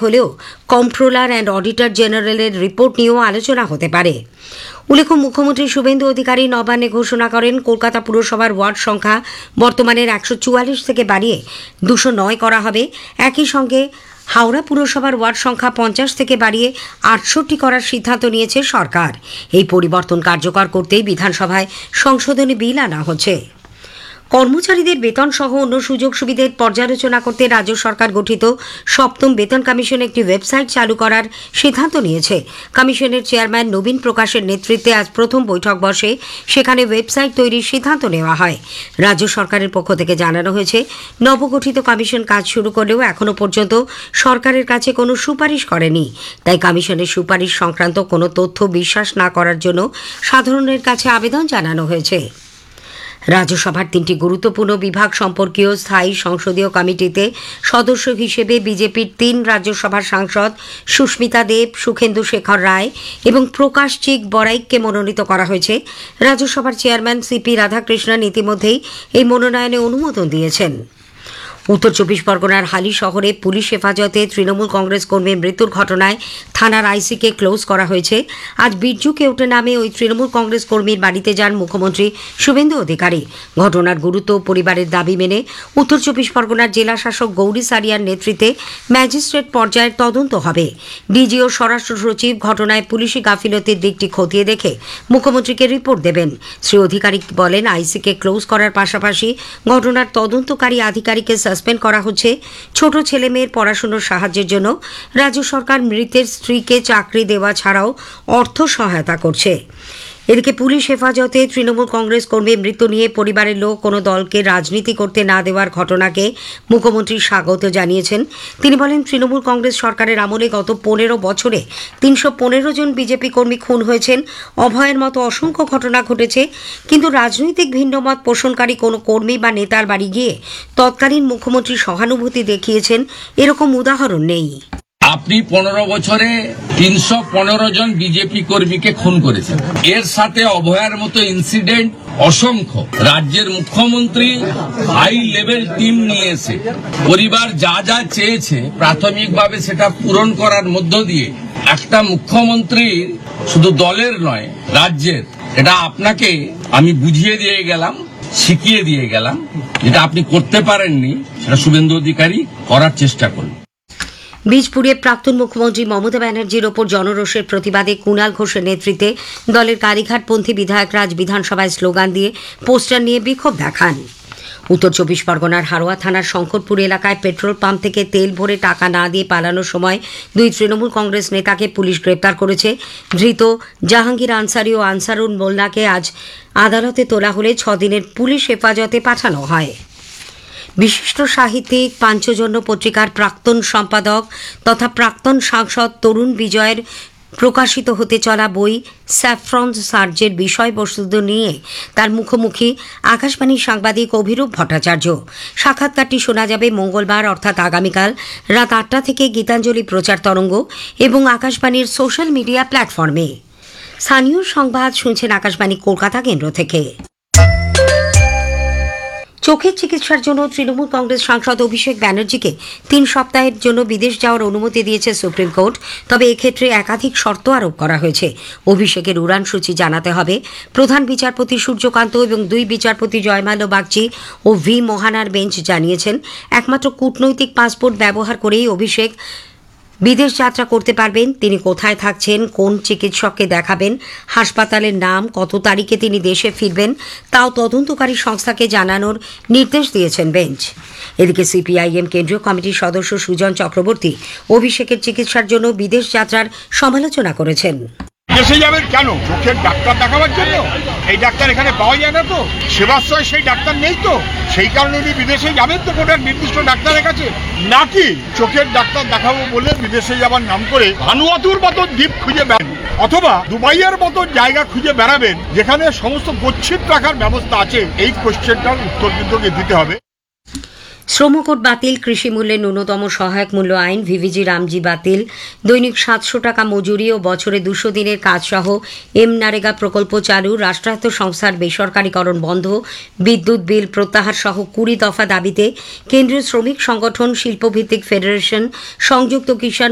হলেও কম্ট্রোলার and auditor জেনারেলের report নিয়েও আলোচনা হতে পারে। উল্লেখ্য, মুখ্যমন্ত্রী শুভেন্দু অধিকারী নবান্নে ঘোষণা করেন কলকাতা পুরসভার ওয়ার্ড সংখ্যা বর্তমানের 144 থেকে বাড়িয়ে 209 করা হবে। একই সঙ্গে হাওড়া পুরসভার ওয়ার্ড সংখ্যা 50 থেকে বাড়িয়ে 68 করার সিদ্ধান্ত নিয়েছে সরকার। এই পরিবর্তন কার্যকর করতেই বিধানসভায় সংশোধনী বিল আনা হচ্ছে। কর্মচারীদের বেতন সহ অন্য সুযোগ সুবিধার পর্যালোচনা করতে রাজ্য সরকার গঠিত সপ্তম বেতন কমিশন একটি ওয়েবসাইট চালু করার সিদ্ধান্ত নিয়েছে। কমিশনের চেয়ারম্যান নবীন প্রকাশের নেতৃত্বে আজ প্রথম বৈঠক বসে, সেখানে ওয়েবসাইট তৈরির সিদ্ধান্ত নেওয়া হয়। রাজ্য সরকারের পক্ষ থেকে জানানো হয়েছে, নবগঠিত কমিশন কাজ শুরু করলেও এখনও পর্যন্ত সরকারের কাছে কোনো সুপারিশ করেনি। তাই কমিশনের সুপারিশ সংক্রান্ত কোনো তথ্য বিশ্বাস না করার জন্য সাধারণের কাছে আবেদন জানানো হয়েছে। রাজ্যসভার 3টি গুরুত্বপূর্ণ বিভাগ সম্পর্কীয় স্থায়ী সংসদীয় কমিটিতে সদস্য হিসেবে বিজেপির 3 রাজ্যসভার সাংসদ সুস্মিতা দেব, সুখেন্দু শেখর রায় এবং প্রকাশ চিক বড়াইককে মনোনীত করা হয়েছে। রাজ্যসভার চেয়ারম্যান সিপি রাধাকৃষ্ণন ইতিমধ্যেই এই মনোনয়নে অনুমোদন দিয়েছেন। উত্তর 24 পরগনার হালি শহরে পুলিশ হেফাজতে তৃণমূল কংগ্রেস কর্মীর মৃত্যুর ঘটনায় থানার আইসিকে ক্লোজ করা হয়েছে। আজ বিরজু কেওটে নামে ওই তৃণমূল কংগ্রেস কর্মীর বাড়িতে যান মুখ্যমন্ত্রী শুভেন্দু অধিকারী। ঘটনার গুরুত্ব পরিবারের দাবি মেনে উত্তর 24 পরগনার জেলা শাসক গৌরী সারিয়ার নেতৃত্বে ম্যাজিস্ট্রেট পর্যায়ের তদন্ত হবে। ডিজি ও স্বরাষ্ট্র সচিব ঘটনায় পুলিশি গাফিলতির দিকটি খতিয়ে দেখে মুখ্যমন্ত্রীকে রিপোর্ট দেবেন। শ্রী অধিকারী বলেন, আইসিকে ক্লোজ করার পাশাপাশি ঘটনার তদন্তকারী আধিকারিকের সাসপেন্ড করা হচ্ছে। ছোট ছেলে মেয়ের পড়াশোনার সাহায্যের জন্য রাজ্য সরকার মৃতের স্ত্রীকে চাকরি দেওয়া ছাড়াও অর্থ সহায়তা করছে। এদিকে পুলিশ হেফাজতে তৃণমূল কংগ্রেস কর্মীর মৃত্যু নিয়ে পরিবারের লোক কোনো দলকে রাজনীতি করতে না দেওয়ার ঘটনাকে মুখ্যমন্ত্রী স্বাগত জানিয়েছেন। তিনি বলেন, তৃণমূল কংগ্রেস সরকারের আমলে গত 15 বছরে 315 জন বিজেপি কর্মী খুন হয়েছেন। অভয়ের মতো অসংখ্য ঘটনা ঘটেছে, কিন্তু রাজনৈতিক ভিন্নমত পোষণকারী কোনো কর্মী বা নেতার বাড়ি গিয়ে তৎকালীন মুখ্যমন্ত্রী সহানুভূতি দেখিয়েছেন, এরকম উদাহরণ নেই। আপনি 15 বছরে 315 জন বিজেপি কর্মীকে খুন করেছেন। এর সাথে অভয়ার মতো ইনসিডেন্ট অসংখ্য। রাজ্যের মুখ্যমন্ত্রী হাই লেভেল টিম নিয়ে এসে পরিবার যা যা চেয়েছে প্রাথমিকভাবে সেটা পূরণ করার মধ্য দিয়ে একটা মুখ্যমন্ত্রীর শুধু দলের নয়, রাজ্যের, এটা আপনাকে আমি বুঝিয়ে দিয়ে গেলাম, শিখিয়ে দিয়ে গেলাম। যেটা আপনি করতে পারেননি সেটা শুভেন্দু অধিকারী করার চেষ্টা করুন। বীজপুরে প্রাক্তন মুখ্যমন্ত্রী মমতা ব্যানার্জির ওপর জনরোষের প্রতিবাদে কুণাল ঘোষের নেতৃত্বে দলের কালীঘাটপন্থী বিধায়করা আজ বিধানসভায় স্লোগান দিয়ে পোস্টার নিয়ে বিক্ষোভ দেখান। উত্তর 24 পরগনার হারোয়া থানার শঙ্করপুর এলাকায় পেট্রোল পাম্প থেকে তেল ভরে টাকা না দিয়ে পালানোর সময় 2 তৃণমূল কংগ্রেস নেতাকে পুলিশ গ্রেপ্তার করেছে। ধৃত জাহাঙ্গীর আনসারি ও আনসারুল মোল্লাকে আজ আদালতে তোলা হলে 6 দিনের পুলিশ হেফাজতে পাঠানো হয়। বিশিষ্ট সাহিত্যিক পাঞ্চজন্য পত্রিকার প্রাক্তন সম্পাদক তথা প্রাক্তন সাংসদ তরুণ বিজয়ের প্রকাশিত হতে চলা বই স্যাফরন সার্জের বিষয়বস্তু নিয়ে তার মুখোমুখি আকাশবাণীর সাংবাদিক অভিরূপ ভট্টাচার্য। সাক্ষাৎকারটি শোনা যাবে মঙ্গলবার অর্থাৎ আগামীকাল রাত 8টা থেকে গীতাঞ্জলি প্রচার তরঙ্গ এবং আকাশবাণীর সোশ্যাল মিডিয়া প্ল্যাটফর্মে। স্থানীয় সংবাদ শুনছেন আকাশবাণী কলকাতা কেন্দ্র থেকে। চোখের চিকিৎসার জন্য তৃণমূল কংগ্রেস সাংসদ অভিষেক ব্যানার্জিকে 3 সপ্তাহের জন্য বিদেশ যাওয়ার অনুমতি দিয়েছে সুপ্রিম কোর্ট। তবে এক্ষেত্রে একাধিক শর্ত আরোপ করা হয়েছে। অভিষেকের উড়ান সূচি জানাতে হবে। প্রধান বিচারপতি সূর্যকান্ত এবং 2 বিচারপতি জয়মাল্য বাগচি ও ভি মোহানার বেঞ্চ জানিয়েছেন, একমাত্র কূটনৈতিক পাসপোর্ট ব্যবহার করেই অভিষেক বিদেশ যাত্রা করতে পারবেন। তিনি কোথায় থাকছেন, কোন চিকিৎসককে দেখাবেন, হাসপাতালের নাম, কত তারিখে তিনি দেশে ফিরবেন, তাও তদন্তকারী সংস্থাকে জানানোর নির্দেশ দিয়েছেন বেঞ্চ। এদিকে সিপিআইএম কেন্দ্রীয় কমিটির সদস্য সুজন চক্রবর্তী অভিষেকের চিকিৎসার জন্য বিদেশ যাত্রার সমালোচনা করেছেন। দেশে যাবেন কেন? চোখের ডাক্তার দেখাবার জন্য? এই ডাক্তার এখানে পাওয়া যায় না তো, সেবাশ্রয় সেই ডাক্তার নেই তো, সেই কারণে উনি বিদেশে যাবেন তো কোনো নির্দিষ্ট ডাক্তারের কাছে, নাকি চোখের ডাক্তার দেখাবো বলে বিদেশে যাবার নাম করে ভানুয়াতুর মতো দ্বীপ খুঁজে বেড়াবেন অথবা দুবাইয়ের মতো জায়গা খুঁজে বেড়াবেন যেখানে সমস্ত গচ্ছিত রাখার ব্যবস্থা আছে? এই কোশ্চেনটার উত্তর কিন্তু দিতে হবে। শ্রমকোট বাতিল, কৃষি মূল্যে ন্যূনতম সহায়ক মূল্য আইন, ভিভিজি রামজি বাতিল, দৈনিক 700 টাকা মজুরি ও বছরে 200 দিনের কাজ সহ নারেগা প্রকল্প চালু, রাষ্ট্রায়ত্ত সংস্থার বেসরকারীকরণ বন্ধ, বিদ্যুৎ বিল প্রত্যাহার সহ 20 দফা দাবিতে কেন্দ্রীয় শ্রমিক সংগঠন, শিল্পভিত্তিক ফেডারেশন, সংযুক্ত কিষাণ